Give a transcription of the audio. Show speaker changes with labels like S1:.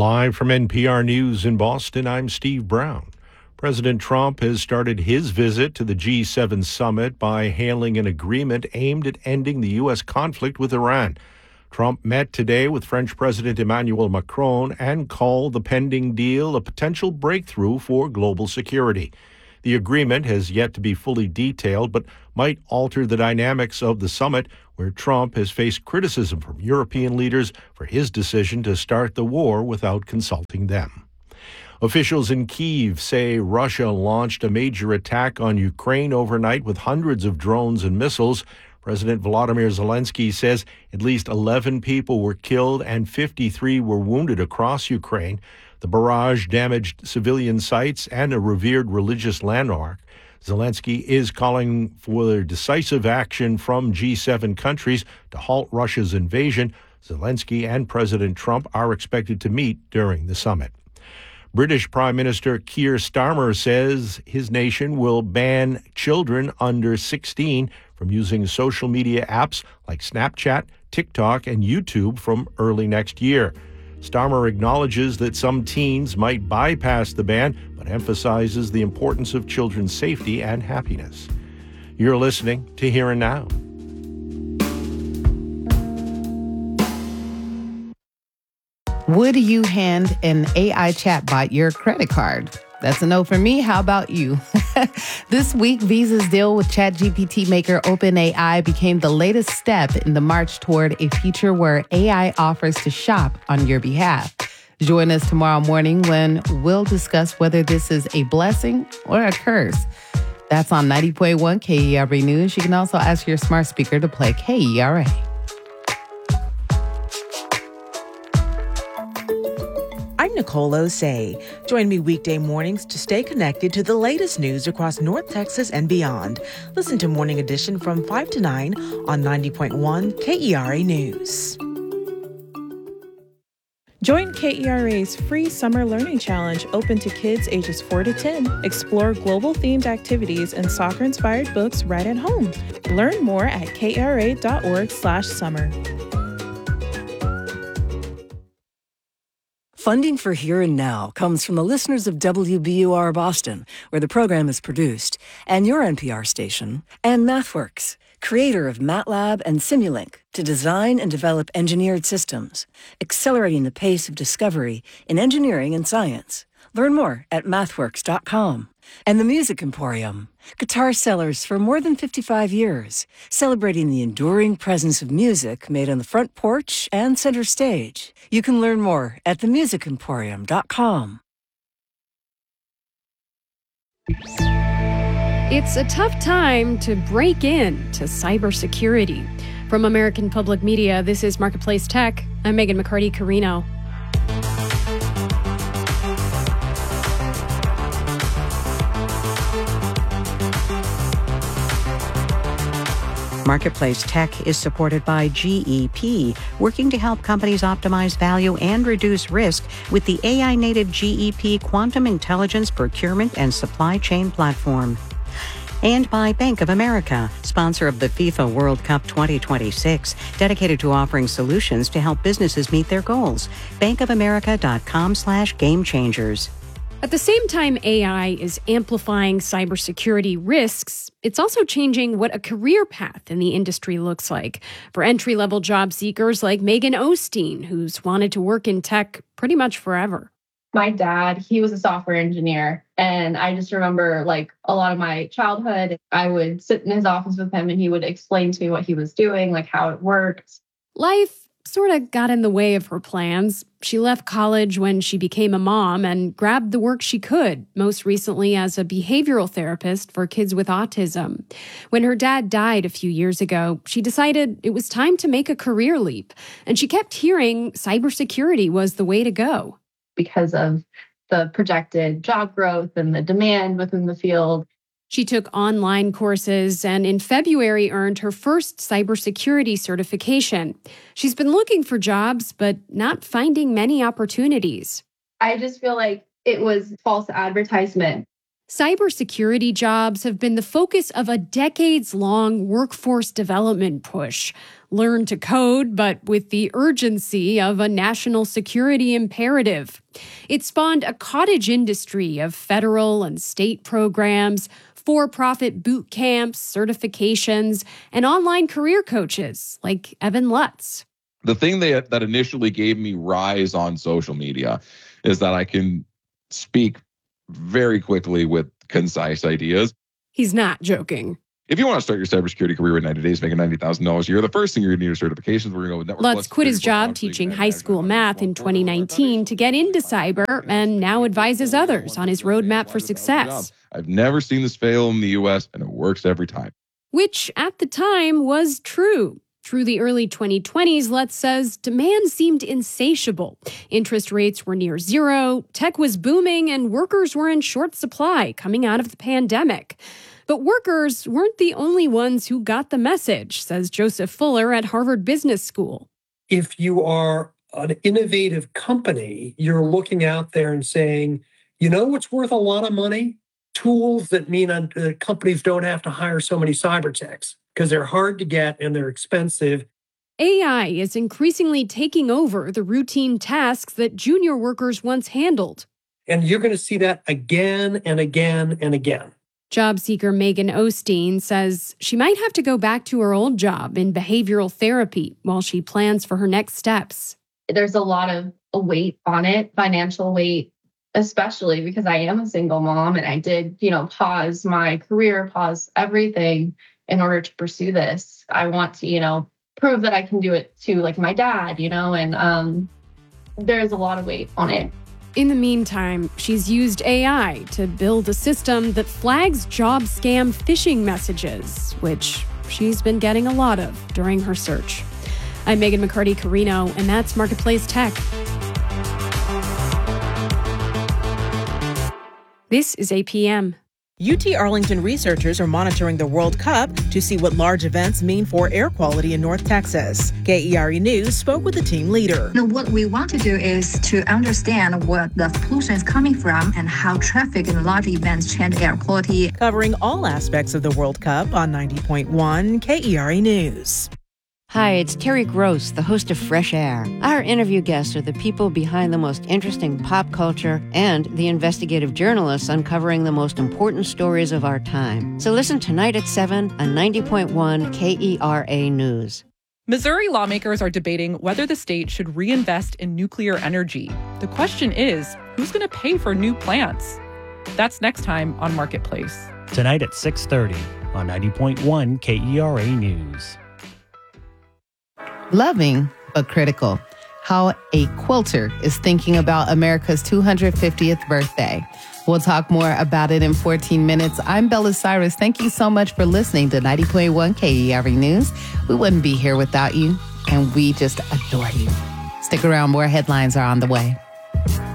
S1: Live from NPR News in Boston, I'm Steve Brown. President Trump has started his visit to the G7 summit by hailing an agreement aimed at ending the U.S. conflict with Iran. Trump met today with French President Emmanuel Macron and called the pending deal a potential breakthrough for global security. The agreement has yet to be fully detailed, but might alter the dynamics of the summit, where Trump has faced criticism from European leaders for his decision to start the war without consulting them. Officials in Kyiv say Russia launched a major attack on Ukraine overnight with hundreds of drones and missiles. President Volodymyr Zelensky says at least 11 people were killed and 53 were wounded across Ukraine. The barrage damaged civilian sites and a revered religious landmark. Zelensky is calling for decisive action from G7 countries to halt Russia's invasion. Zelensky and President Trump are expected to meet during the summit. British Prime Minister Keir Starmer says his nation will ban children under 16 from using social media apps like Snapchat, TikTok, and YouTube from early next year. Starmer acknowledges that some teens might bypass the ban, but emphasizes the importance of children's safety and happiness. You're listening to Here and Now.
S2: Would you hand an AI chatbot your credit card? That's a no for me. How about you? This week, Visa's deal with ChatGPT maker OpenAI became the latest step in the march toward a future where AI offers to shop on your behalf. Join us tomorrow morning when we'll discuss whether this is a blessing or a curse. That's on 90.1 KERA News. You can also ask your smart speaker to play KERA.
S3: I'm Nicole Osei. Join me weekday mornings to stay connected to the latest news across North Texas and beyond. Listen to Morning Edition from 5 to 9 on 90.1 KERA News.
S4: Join KERA's free Summer Learning Challenge open to kids ages 4 to 10. Explore global-themed activities and soccer-inspired books right at home. Learn more at kera.org/summer.
S5: Funding for Here and Now comes from the listeners of WBUR Boston, where the program is produced, and your NPR station, and MathWorks, creator of MATLAB and Simulink, to design and develop engineered systems, accelerating the pace of discovery in engineering and science. Learn more at mathworks.com. And the Music Emporium, guitar sellers for more than 55 years, celebrating the enduring presence of music made on the front porch and center stage. You can learn more at themusicemporium.com.
S6: It's a tough time to break into cybersecurity. From American Public Media, this is Marketplace Tech. I'm Megan McCarty-Carino.
S7: Marketplace Tech is supported by GEP, working to help companies optimize value and reduce risk with the AI-native GEP Quantum Intelligence Procurement and Supply Chain Platform. And by Bank of America, sponsor of the FIFA World Cup 2026, dedicated to offering solutions to help businesses meet their goals. bankofamerica.com/gamechangers.
S6: At the same time AI is amplifying cybersecurity risks, it's also changing what a career path in the industry looks like for entry-level job seekers like Megan Osteen, who's wanted to work in tech pretty much forever.
S8: My dad, he was a software engineer, and I just remember like a lot of my childhood, I would sit in his office with him and he would explain to me what he was doing, like how it worked.
S6: Life sort of got in the way of her plans. She left college when she became a mom and grabbed the work she could, most recently as a behavioral therapist for kids with autism. When her dad died a few years ago, she decided it was time to make a career leap, and she kept hearing cybersecurity was the way to go.
S8: Because of the projected job growth and the demand within the field.
S6: She took online courses and in February earned her first cybersecurity certification. She's been looking for jobs, but not finding many opportunities.
S8: I just feel like it was false advertisement.
S6: Cybersecurity jobs have been the focus of a decades-long workforce development push. Learn to code, but with the urgency of a national security imperative. It spawned a cottage industry of federal and state programs, for-profit boot camps, certifications, and online career coaches like Evan Lutz.
S9: The thing that initially gave me rise on social media is that I can speak very quickly with concise ideas.
S6: He's not joking.
S9: If you want to start your cybersecurity career in 90 days, making $90,000 a year, the first thing you're going to need are certifications. We're going to go with Network
S6: Lutz quit his job teaching high school math in 2019 to get into cyber and now advises others on his roadmap for success.
S9: I've never seen this fail in the U.S., and it works every time.
S6: Which, at the time, was true. Through the early 2020s, Lutz says, demand seemed insatiable. Interest rates were near zero, tech was booming, and workers were in short supply coming out of the pandemic. But workers weren't the only ones who got the message, says Joseph Fuller at Harvard Business School.
S10: If you are an innovative company, you're looking out there and saying, you know what's worth a lot of money? Tools that mean that companies don't have to hire so many cyber techs because they're hard to get and they're expensive.
S6: AI is increasingly taking over the routine tasks that junior workers once handled.
S10: And you're going to see that again and again and again.
S6: Job seeker Megan Osteen says she might have to go back to her old job in behavioral therapy while she plans for her next steps.
S8: There's a lot of weight on it, financial weight, especially because I am a single mom and I did, pause my career, pause everything in order to pursue this. I want to, prove that I can do it to like my dad, and there's a lot of weight on it.
S6: In the meantime, she's used AI to build a system that flags job scam phishing messages, which she's been getting a lot of during her search. I'm Megan McCarty-Carino, and that's Marketplace Tech. This is APM.
S3: UT Arlington researchers are monitoring the World Cup to see what large events mean for air quality in North Texas. KERE News spoke with the team leader.
S11: What we want to do is to understand where the pollution is coming from and how traffic and large events change air quality.
S3: Covering all aspects of the World Cup on 90.1 KERE News.
S7: Hi, it's Terry Gross, the host of Fresh Air. Our interview guests are the people behind the most interesting pop culture and the investigative journalists uncovering the most important stories of our time. So listen tonight at 7 on 90.1 KERA News.
S12: Missouri lawmakers are debating whether the state should reinvest in nuclear energy. The question is, who's going to pay for new plants? That's next time on Marketplace.
S13: Tonight at 6:30 on 90.1 KERA News.
S2: Loving, but critical. How a quilter is thinking about America's 250th birthday. We'll talk more about it in 14 minutes. I'm Bella Cyrus. Thank you so much for listening to 90.1 KERA News. We wouldn't be here without you, and we just adore you. Stick around. More headlines are on the way.